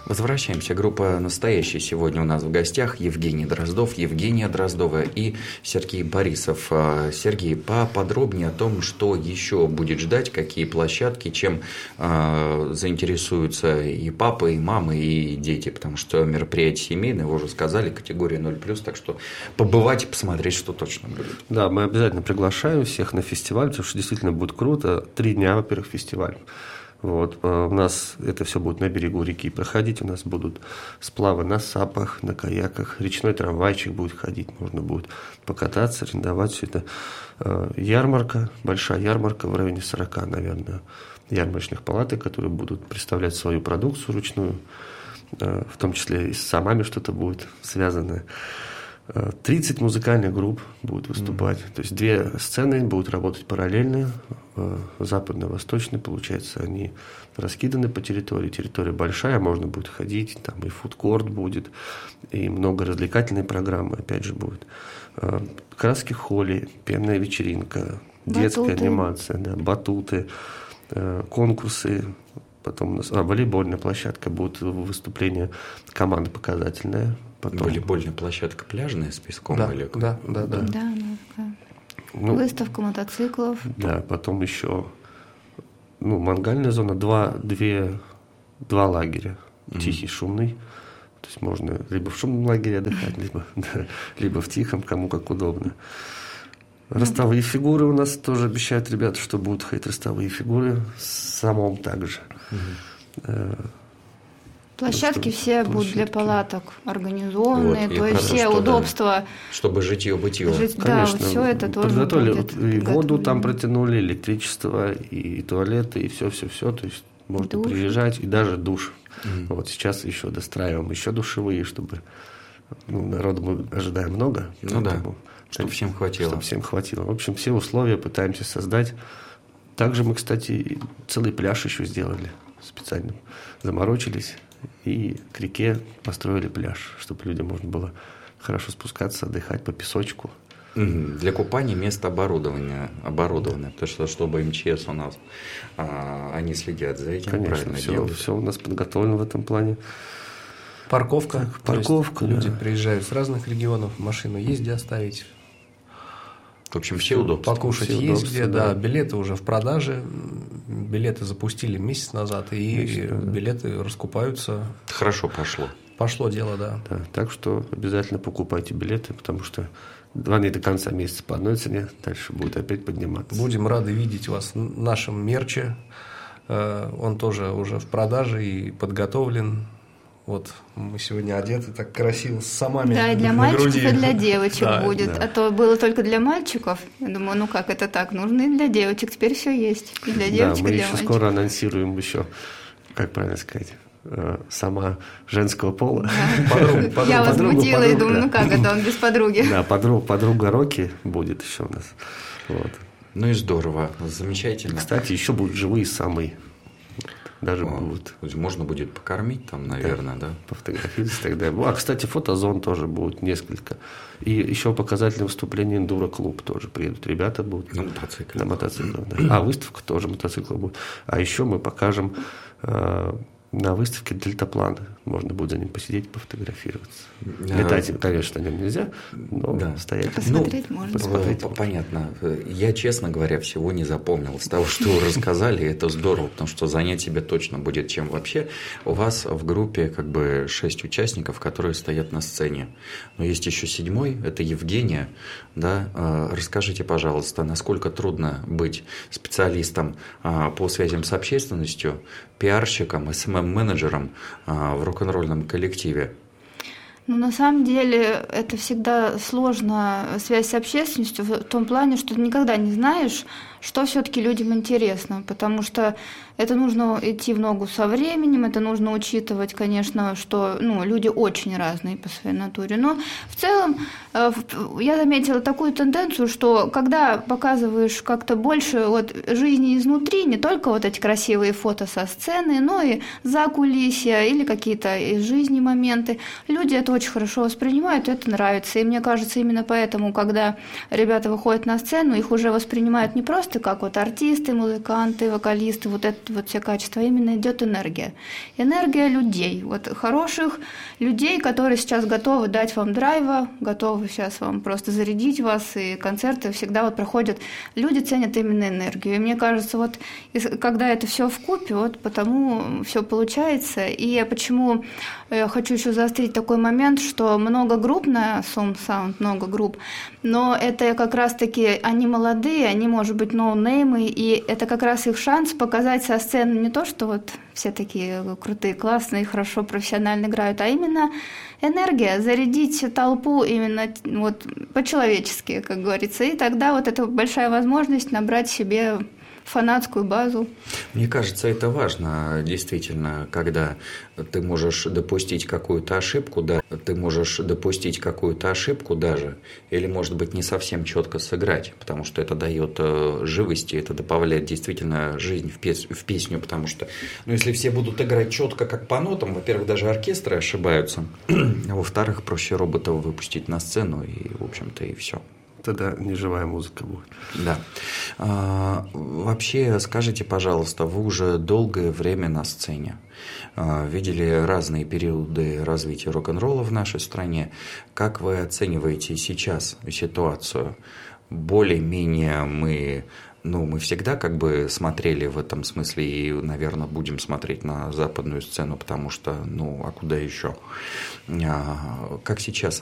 Возвращаемся. Группа «Настоящий» сегодня у нас в гостях. Евгений Дроздов, Евгения Дроздова и Сергей Борисов. Сергей, поподробнее о том, что еще будет ждать, какие площадки, чем заинтересуются и папы, и мамы, и дети, потому что мероприятие семейное, вы уже сказали, категория 0+, так что побывать и посмотреть, что точно будет. Да, мы обязательно приглашаем всех на фестиваль, потому что действительно будет круто. 3 дня, во-первых, фестиваль. Вот. У нас это все будет на берегу реки проходить, у нас будут сплавы на сапах, на каяках, речной трамвайчик будет ходить, можно будет покататься, арендовать все это. Ярмарка, большая ярмарка в районе 40, наверное, ярмарочных палаток, которые будут представлять свою продукцию ручную, в том числе и с самами что-то будет связанное. 30 музыкальных групп будут выступать. То есть 2 сцены будут работать параллельно. Западно-восточные, получается, они раскиданы по территории. Территория большая, можно будет ходить, там и фудкорт будет, и много развлекательной программы, опять же, будет. Краски холли, пенная вечеринка, детская анимация, да, батуты, конкурсы. Потом у нас волейбольная площадка, будут выступления команды показательная. Потом... Волейбольная площадка пляжная с песком? Да, или... да. Выставка мотоциклов. Да, потом еще мангальная зона, два лагеря. Тихий, шумный. То есть можно либо в шумном лагере отдыхать, либо в тихом, кому как удобно. Ростовые фигуры у нас тоже обещают ребята, что будут ходить ростовые фигуры с самом также. Площадки все будут для палаток организованы, вот, то есть все удобства. Чтобы житье-бытие. Да, все это тоже подготовили. будет. И воду там протянули, электричество, и туалеты, и все. То есть можно приезжать, и даже душ. Вот сейчас еще достраиваем еще душевые, чтобы народу мы ожидаем много. Чтобы всем хватило. В общем, все условия пытаемся создать. Также мы, кстати, целый пляж еще сделали специально. Заморочились и к реке построили пляж, чтобы людям можно было хорошо спускаться, отдыхать по песочку. Для купания место оборудовано, потому что чтобы МЧС у нас, они следят за этим. Конечно, все у нас подготовлено в этом плане. Парковка. Люди да. приезжают с разных регионов, машину есть где оставить. В общем, все удобства. Покушать все есть удобства, где, да. Билеты уже в продаже. Билеты запустили месяц назад, и билеты раскупаются. Хорошо пошло. Пошло дело, да. Так что обязательно покупайте билеты, потому что они до конца месяца по одной цене, дальше будет опять подниматься. Будем рады видеть вас в нашем мерче. Он тоже уже в продаже и подготовлен. Вот мы сегодня одеты так красиво с самами. Да, и для мальчиков, и для девочек будет. Да. А то было только для мальчиков. Я думаю, как это так? Нужно и для девочек. Теперь все есть. И для девочек, мы и для еще мальчиков. скоро анонсируем еще, как правильно сказать, сама женского пола. Да. Я возмутила и думаю, как это он без подруги? Да, подруга Рокки будет еще у нас. Вот. Ну и здорово, замечательно. Кстати, еще будут живые самые. Даже будут. Можно будет покормить там, наверное, да? Пофотографироваться тогда. Кстати, фотозон тоже будет несколько. И еще показательное выступление эндуро-клуб тоже приедут. Ребята будут. На мотоцикле. На мотоциклах, да. Выставка тоже мотоциклов будет. А еще мы покажем на выставке дельтаплан. Можно будет за ним посидеть, пофотографироваться. Летать, конечно, на нем нельзя, но стоять. Посмотреть можно. Понятно. Я, честно говоря, всего не запомнил. С того, что вы рассказали, это здорово, потому что занять себя точно будет чем вообще. У вас в группе 6 участников, которые стоят на сцене. Но есть еще 7-й, это Евгения. Да? Расскажите, пожалуйста, насколько трудно быть специалистом по связям с общественностью, пиарщиком, СММ-менеджером в рок-н-ролльном коллективе? На самом деле это всегда сложно, связь с общественностью, в том плане, что ты никогда не знаешь, что все-таки людям интересно, потому что это нужно идти в ногу со временем, это нужно учитывать, конечно, что люди очень разные по своей натуре. Но в целом я заметила такую тенденцию, что когда показываешь как-то больше жизни изнутри, не только эти красивые фото со сцены, но и закулисья или какие-то из жизни моменты, люди это очень хорошо воспринимают, это нравится. И мне кажется, именно поэтому, когда ребята выходят на сцену, их уже воспринимают не просто просто как вот артисты, музыканты, вокалисты, вот это вот все качества, именно идет энергия. Энергия людей, вот хороших людей, которые сейчас готовы дать вам драйва, готовы сейчас вам просто зарядить вас, и концерты всегда вот проходят. Люди ценят именно энергию. И мне кажется, вот когда это все вкупе, вот потому все получается. И я почему хочу еще заострить такой момент, что много групп на Sound Sound, много групп, но это как раз-таки они молодые, они, может быть, ноунеймы, и это как раз их шанс показать со сцены не то, что вот все такие крутые, классные, хорошо, профессионально играют, а именно энергия, зарядить толпу именно вот по-человечески, как говорится, и тогда вот это большая возможность набрать себе фанатскую базу. Мне кажется, это важно, действительно, когда ты можешь допустить какую-то ошибку, да, даже, или, может быть, не совсем четко сыграть, потому что это дает живости, это добавляет действительно жизнь в песню, потому что, если все будут играть четко, как по нотам, во-первых, даже оркестры ошибаются, а во-вторых, проще роботов выпустить на сцену, и, в общем-то, и все. Тогда неживая музыка будет. Да. Вообще, скажите, пожалуйста, вы уже долгое время на сцене. Видели разные периоды развития рок-н-ролла в нашей стране. Как вы оцениваете сейчас ситуацию? Более-менее мы всегда как бы смотрели в этом смысле и, наверное, будем смотреть на западную сцену, потому что, а куда еще? Как сейчас